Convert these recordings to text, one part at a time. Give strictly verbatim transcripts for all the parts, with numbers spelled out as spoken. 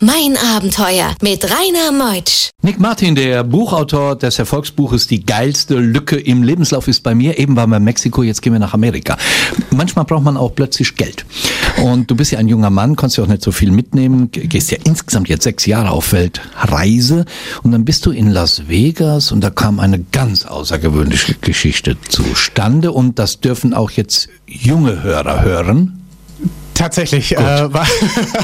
Mein Abenteuer mit Rainer Meutsch. Nick Martin, der Buchautor des Erfolgsbuches Die geilste Lücke im Lebenslauf, ist bei mir. Eben waren wir in Mexiko, jetzt gehen wir nach Amerika. Manchmal braucht man auch plötzlich Geld. Und du bist ja ein junger Mann, konntest ja auch nicht so viel mitnehmen, gehst ja insgesamt jetzt sechs Jahre auf Weltreise und dann bist du in Las Vegas und da kam eine ganz außergewöhnliche Geschichte zustande und das dürfen auch jetzt junge Hörer hören. Tatsächlich, äh, weil,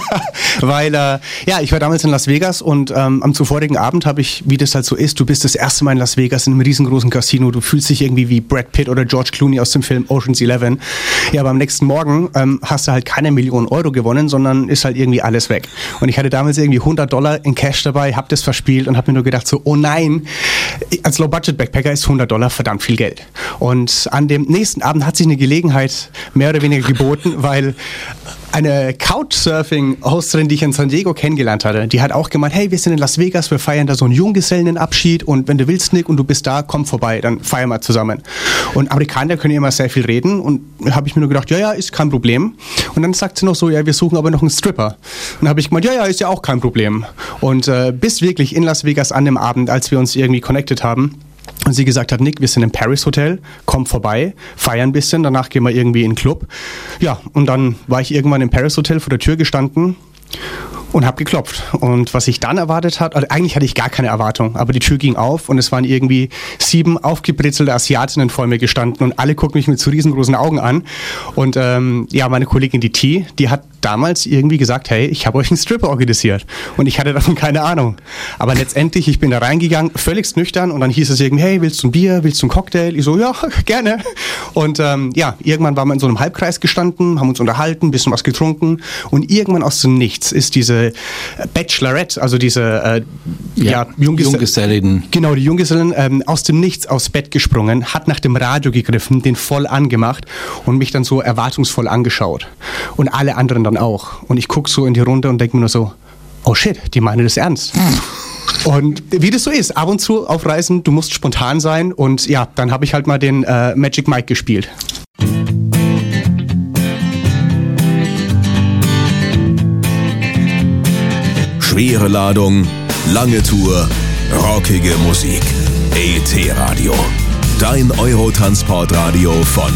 weil äh, ja, ich war damals in Las Vegas und ähm, am zuvorigen Abend habe ich, wie das halt so ist, du bist das erste Mal in Las Vegas in einem riesengroßen Casino, du fühlst dich irgendwie wie Brad Pitt oder George Clooney aus dem Film Ocean's Eleven. Ja, aber am nächsten Morgen ähm, hast du halt keine Millionen Euro gewonnen, sondern ist halt irgendwie alles weg. Und ich hatte damals irgendwie hundert Dollar in Cash dabei, hab das verspielt und hab mir nur gedacht so, oh nein, als Low-Budget-Backpacker ist hundert Dollar verdammt viel Geld. Und an dem nächsten Abend hat sich eine Gelegenheit mehr oder weniger geboten, weil eine Couchsurfing-Hosterin, die ich in San Diego kennengelernt hatte, die hat auch gemeint, hey, wir sind in Las Vegas, wir feiern da so einen Junggesellenabschied und wenn du willst, Nick, und du bist da, komm vorbei, dann feiern wir zusammen. Und Amerikaner können immer sehr viel reden und habe ich mir nur gedacht, ja, ja, ist kein Problem. Und dann sagt sie noch so, ja, wir suchen aber noch einen Stripper. Und dann habe ich gemeint, ja, ja, ist ja auch kein Problem. Und äh, bis wirklich in Las Vegas an dem Abend, als wir uns irgendwie connected haben, und sie gesagt hat, Nick, wir sind im Paris Hotel, komm vorbei, feiern ein bisschen, danach gehen wir irgendwie in den Club. Ja, und dann war ich irgendwann im Paris Hotel vor der Tür gestanden und habe geklopft. Und was ich dann erwartet hat, also eigentlich hatte ich gar keine Erwartung, aber die Tür ging auf und es waren irgendwie sieben aufgebritzelte Asiatinnen vor mir gestanden und alle gucken mich mit so riesengroßen Augen an. Und ähm, ja, meine Kollegin die T, die hat damals irgendwie gesagt, hey, ich habe euch einen Stripper organisiert. Und ich hatte davon keine Ahnung. Aber letztendlich, ich bin da reingegangen, völlig nüchtern und dann hieß es irgendwie, hey, willst du ein Bier, willst du einen Cocktail? Ich so, ja, gerne. Und ähm, ja, irgendwann waren wir in so einem Halbkreis gestanden, haben uns unterhalten, ein bisschen was getrunken und irgendwann aus dem Nichts ist diese Bachelorette, also diese äh, ja, ja, Junggesell- Junggesellin. Genau, die Junggesellin ähm, aus dem Nichts aufs Bett gesprungen, hat nach dem Radio gegriffen, den voll angemacht und mich dann so erwartungsvoll angeschaut. Und alle anderen dann auch. Und ich gucke so in die Runde und denke mir nur so, oh shit, die meinen das ernst. Und wie das so ist, ab und zu auf Reisen, du musst spontan sein und ja, dann habe ich halt mal den äh, Magic Mike gespielt. Schwere Ladung, lange Tour, rockige Musik. E T Radio. Dein Eurotransportradio von